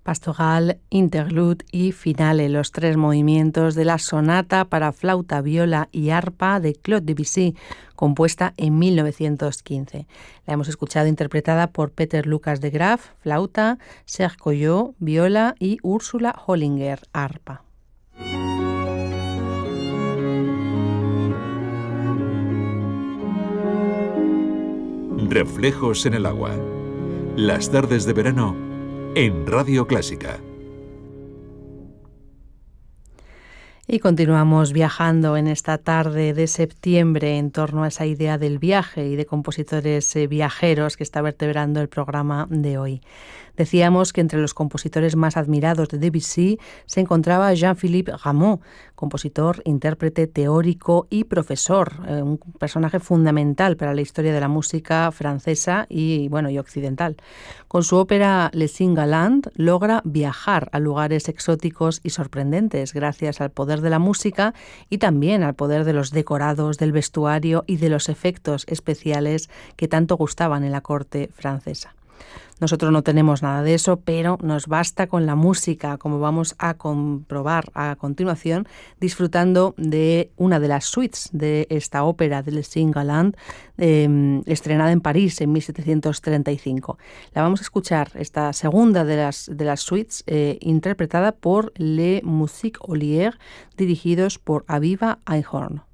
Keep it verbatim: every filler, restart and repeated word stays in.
Pastoral, Interlude y Finale, los tres movimientos de la sonata para flauta, viola y arpa de Claude Debussy, compuesta en mil novecientos quince. La hemos escuchado interpretada por Peter Lucas de Graaf, flauta, Serge Collot, viola y Úrsula Hollinger, arpa. Reflejos en el agua. Las tardes de verano en Radio Clásica. Y continuamos viajando en esta tarde de septiembre en torno a esa idea del viaje y de compositores eh, viajeros que está vertebrando el programa de hoy. Decíamos que entre los compositores más admirados de Debussy se encontraba Jean-Philippe Rameau, compositor, intérprete, teórico y profesor, eh, un personaje fundamental para la historia de la música francesa y, bueno, y occidental. Con su ópera Les Signes Galants logra viajar a lugares exóticos y sorprendentes gracias al poder de la música y también al poder de los decorados, del vestuario y de los efectos especiales que tanto gustaban en la corte francesa. Nosotros no tenemos nada de eso, pero nos basta con la música, como vamos a comprobar a continuación, disfrutando de una de las suites de esta ópera de Les Signes Galants, eh, estrenada en París en mil setecientos treinta y cinco. La vamos a escuchar, esta segunda de las, de las suites, eh, interpretada por Les Musiques Ollières, dirigidos por Aviva Einhorn.